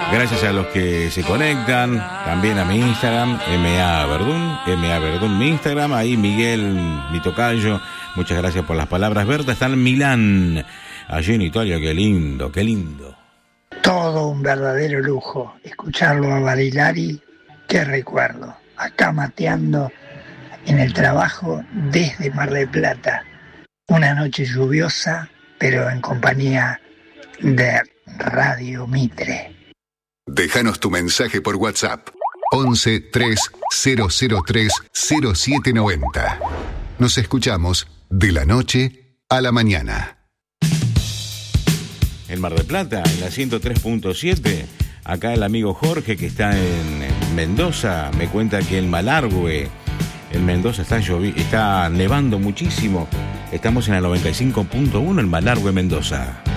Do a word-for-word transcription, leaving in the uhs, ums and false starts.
Gracias a los que se conectan, también a mi Instagram, M A Verdún, M A Verdún mi Instagram, ahí Miguel, mi tocayo, muchas gracias por las palabras. Berta está en Milán, allí en Italia, qué lindo, qué lindo. Todo un verdadero lujo, escucharlo a Barilari, qué recuerdo, acá mateando en el trabajo desde Mar del Plata, una noche lluviosa, pero en compañía de Radio Mitre. Déjanos tu mensaje por WhatsApp once tres cero cero tres cero siete noventa. Nos escuchamos de la noche a la mañana. En Mar del Plata, en la ciento tres punto siete, acá el amigo Jorge que está en Mendoza me cuenta que en Malargüe, en Mendoza está llovi- está nevando muchísimo. Estamos en el noventa y cinco punto uno en Malargüe, Mendoza.